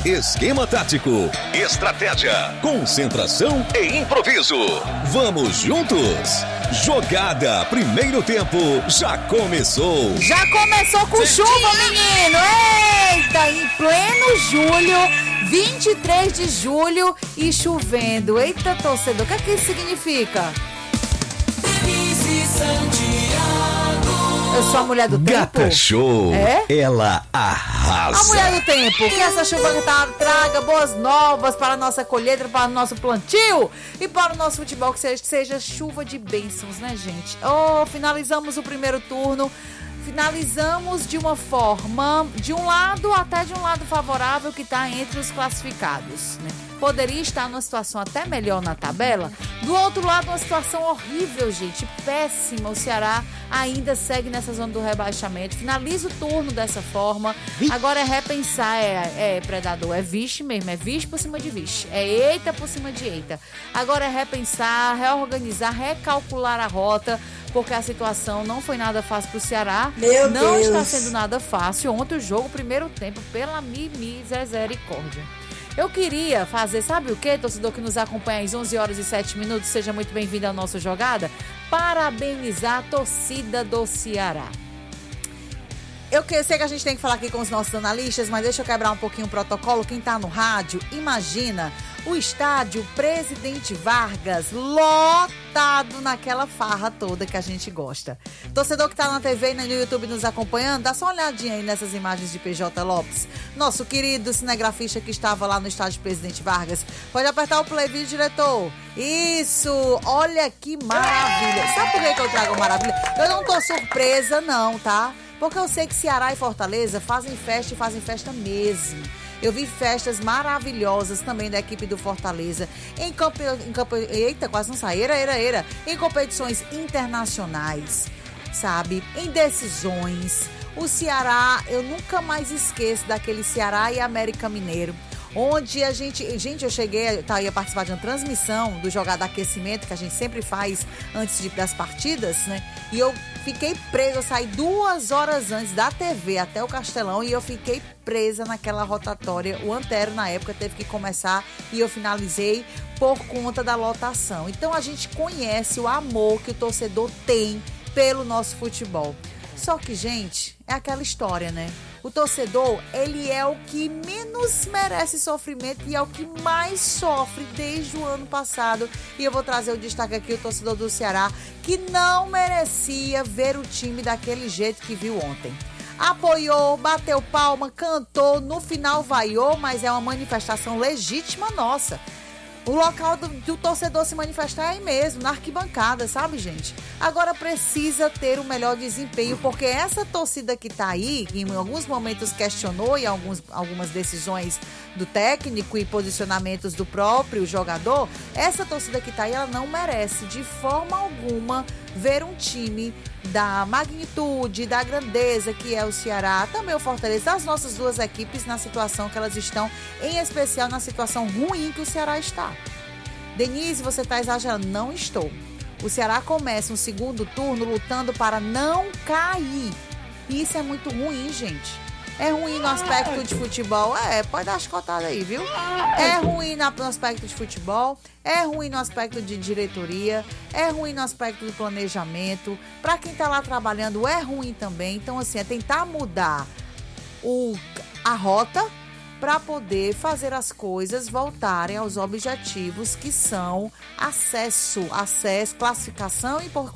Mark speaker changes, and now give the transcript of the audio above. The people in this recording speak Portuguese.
Speaker 1: Esquema tático, estratégia, concentração e improviso. Vamos juntos? Jogada primeiro tempo já começou.
Speaker 2: Já começou com chuva, menino. Eita, em pleno julho, 23 de julho e chovendo. Eita, torcedor, o que é que isso significa? Eu sou a mulher do tempo.
Speaker 1: Gata Show.
Speaker 2: É?
Speaker 1: Ela arrasa.
Speaker 2: A mulher do tempo. Que essa chuva traga boas novas para a nossa colheita, para o nosso plantio e para o nosso futebol. Que seja chuva de bênçãos, né, gente? Finalizamos o primeiro turno. Finalizamos de uma forma, de um lado favorável, que está entre os classificados, né? Poderia estar numa situação até melhor na tabela. Do outro lado, uma situação horrível, gente, péssima. O Ceará ainda segue nessa zona do rebaixamento. Finaliza o turno dessa forma. Agora é repensar, predador, é vixe mesmo, é vixe por cima de vixe, é eita por cima de eita. Agora é repensar, reorganizar, recalcular a rota, porque a situação não foi nada fácil pro Ceará. Não está sendo nada fácil. Ontem o jogo, primeiro tempo, pela misericórdia. Eu queria fazer, sabe o quê, torcedor que nos acompanha às 11 horas e 7 minutos, seja muito bem-vindo à nossa jogada, parabenizar a torcida do Ceará. Eu sei que a gente tem que falar aqui com os nossos analistas, mas deixa eu quebrar um pouquinho o protocolo. Quem tá no rádio, imagina o estádio Presidente Vargas lotado naquela farra toda que a gente gosta. Torcedor que tá na TV e no YouTube nos acompanhando, dá só uma olhadinha aí nessas imagens de PJ Lopes, nosso querido cinegrafista que estava lá no estádio Presidente Vargas. Pode apertar o play, vídeo, diretor. Isso, olha que maravilha. Sabe por que eu trago maravilha? Eu não tô surpresa não, tá? Porque eu sei que Ceará e Fortaleza fazem festa e fazem festa mesmo. Eu vi festas maravilhosas também da equipe do Fortaleza eita, quase não sai, em competições internacionais, sabe? Em decisões. O Ceará, eu nunca mais esqueço daquele Ceará e América Mineiro, onde a gente, eu ia participar de uma transmissão do Jogada Aquecimento, que a gente sempre faz antes das partidas, né? E eu fiquei presa, eu saí 2 horas antes da TV até o Castelão e eu fiquei presa naquela rotatória. O Antero, na época, teve que começar e eu finalizei por conta da lotação. Então, a gente conhece o amor que o torcedor tem pelo nosso futebol. Só que, gente, é aquela história, né? O torcedor, ele é o que menos merece sofrimento e é o que mais sofre desde o ano passado. E eu vou trazer o destaque aqui, o torcedor do Ceará, que não merecia ver o time daquele jeito que viu ontem. Apoiou, bateu palma, cantou, no final vaiou, mas é uma manifestação legítima nossa. O local do torcedor se manifestar é aí mesmo, na arquibancada, sabe, gente? Agora precisa ter o melhor desempenho, porque essa torcida que tá aí, que em alguns momentos questionou e algumas decisões do técnico e posicionamentos do próprio jogador, essa torcida que tá aí, ela não merece de forma alguma ver um time da magnitude, da grandeza que é o Ceará, também o Fortaleza, as nossas duas equipes na situação que elas estão, em especial na situação ruim que o Ceará está. Denise, você está exagerando. Não estou. O Ceará começa um segundo turno lutando para não cair. E isso é muito ruim, gente. É ruim no aspecto de futebol. Pode dar as cotadas aí, viu? É ruim no aspecto de futebol, é ruim no aspecto de diretoria, é ruim no aspecto do planejamento. Para quem tá lá trabalhando, é ruim também. Então, assim, é tentar mudar a rota para poder fazer as coisas voltarem aos objetivos que são acesso, classificação e, por